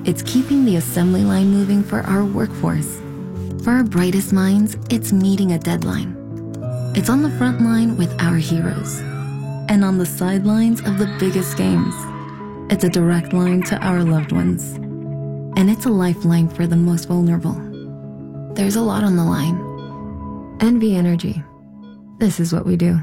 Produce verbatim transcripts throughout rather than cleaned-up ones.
It's keeping the assembly line moving for our workforce. For our brightest minds, it's meeting a deadline. It's on the front line with our heroes. And on the sidelines of the biggest games. It's a direct line to our loved ones. And it's a lifeline for the most vulnerable. There's a lot on the line. N V Energy. This is what we do.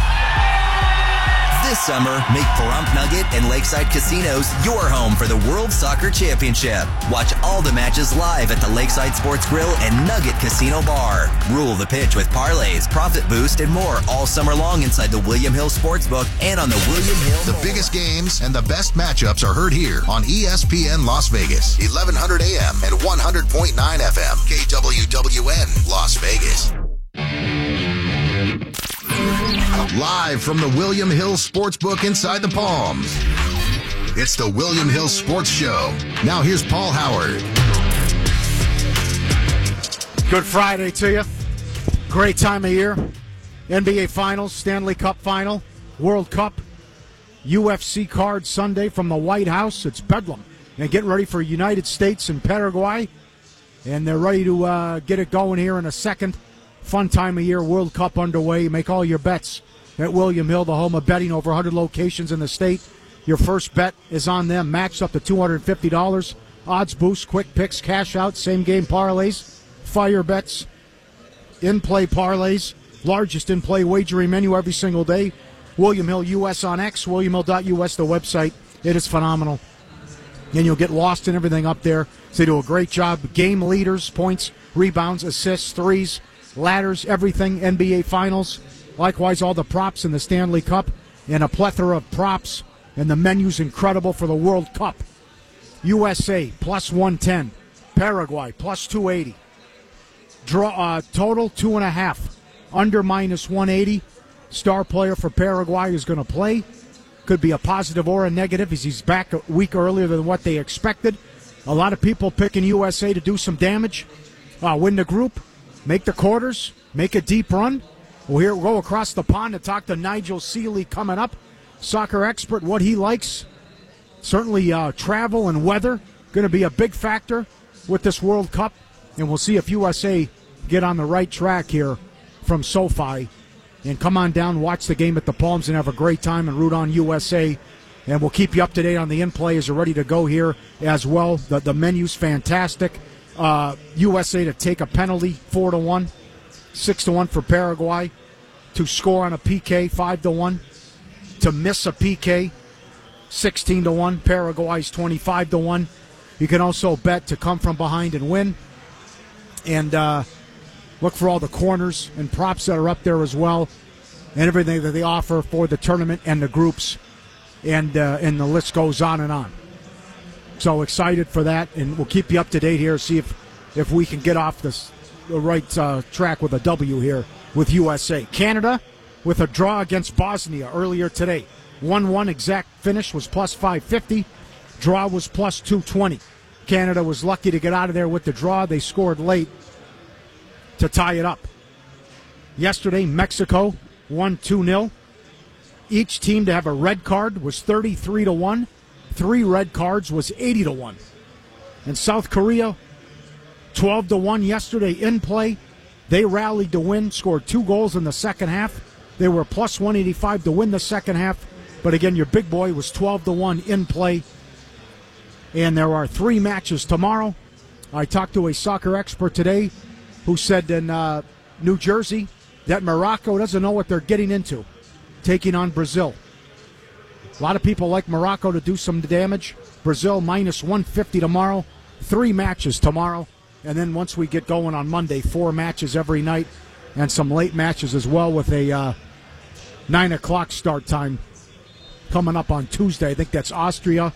This summer, make Pahrump Nugget and Lakeside Casinos your home for the World Soccer Championship. Watch all the matches live at the Lakeside Sports Grill and Nugget Casino Bar. Rule the pitch with parlays, profit boost, and more all summer long inside the William Hill Sportsbook and on the William Hill. The biggest games and the best matchups are heard here on E S P N Las Vegas, eleven hundred A M and one hundred point nine F M, K W W N Las Vegas. Live from the William Hill Sportsbook inside the Palms, it's the William Hill Sports Show. Now here's Paul Howard. Good Friday to you. Great time of year. N B A Finals, Stanley Cup Final, World Cup, U F C card Sunday from the White House. It's Bedlam. And getting ready for United States and Paraguay. And they're ready to uh, get it going here in a second. Fun time of year, World Cup underway. Make all your bets at William Hill, the home of betting, over one hundred locations in the state. Your first bet is on them, matched up to two hundred fifty dollars. Odds boost, quick picks, cash out, same game parlays, fire bets, in-play parlays, largest in-play wagering menu every single day. William Hill U S on X, william hill dot U S, the website. It is phenomenal. And you'll get lost in everything up there. So they do a great job. Game leaders, points, rebounds, assists, threes, ladders, everything, N B A Finals. Likewise, all the props in the Stanley Cup and a plethora of props. And the menu's incredible for the World Cup. U S A, plus one ten. Paraguay, plus two eighty. Draw uh, total, two and a half. Under minus one eighty. Star player for Paraguay is going to play. Could be a positive or a negative as he's back a week earlier than what they expected. A lot of people picking U S A to do some damage. Uh, win the group. Make the quarters, make a deep run. We'll here go across the pond to talk to Nigel Seeley coming up. Soccer expert, what he likes. Certainly uh, travel and weather going to be a big factor with this World Cup. And we'll see if U S A get on the right track here from SoFi. And come on down, watch the game at the Palms and have a great time and root on U S A. And we'll keep you up to date on the in-play as you're ready to go here as well. The, the menu's fantastic. Uh, U S A to take a penalty, four to one, six to one for Paraguay, to score on a P K, five to one, to miss a P K, sixteen to one. Paraguay's twenty-five to one. You can also bet to come from behind and win, and uh, look for all the corners and props that are up there as well, and everything that they offer for the tournament and the groups, and uh, and the list goes on and on. So excited for that, and we'll keep you up to date here, see if, if we can get off this, the right uh, track with a W here with U S A. Canada with a draw against Bosnia earlier today. one one exact finish was plus five fifty. Draw was plus two twenty. Canada was lucky to get out of there with the draw. They scored late to tie it up. Yesterday, Mexico won two nil. Each team to have a red card was thirty-three to one. Three red cards was eighty to one. And South Korea, twelve to one yesterday in play. They rallied to win, scored two goals in the second half. They were plus one eighty-five to win the second half. But again, your big boy was twelve to one in play. And there are three matches tomorrow. I talked to a soccer expert today who said in uh, New Jersey that Morocco doesn't know what they're getting into, taking on Brazil. A lot of people like Morocco to do some damage. Brazil minus one fifty tomorrow. Three matches tomorrow. And then once we get going on Monday, four matches every night and some late matches as well with a uh, nine o'clock start time coming up on Tuesday. I think that's Austria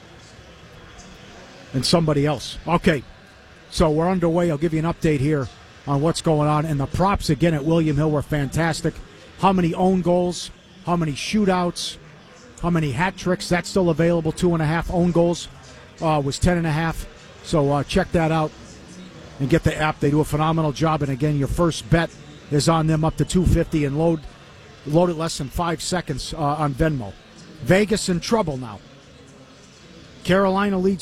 and somebody else. Okay, so we're underway. I'll give you an update here on what's going on. And the props, again, at William Hill were fantastic. How many own goals, how many shootouts, how many hat tricks. That's still available. Two and a half own goals uh, was ten and a half. So uh, check that out and get the app. They do a phenomenal job. And again, your first bet is on them up to two fifty and load load it less than five seconds uh, on Venmo. Vegas in trouble now. Carolina leads